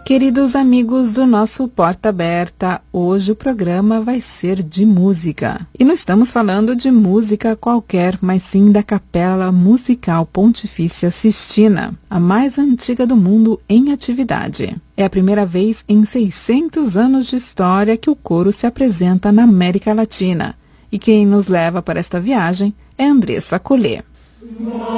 Queridos amigos do nosso Porta Aberta, hoje o programa vai ser de música. E não estamos falando de música qualquer, mas sim da Capela Musical Pontifícia Sistina, a mais antiga do mundo em atividade. É a primeira vez em 600 anos de história que o coro se apresenta na América Latina. E quem nos leva para esta viagem é Andressa Collet.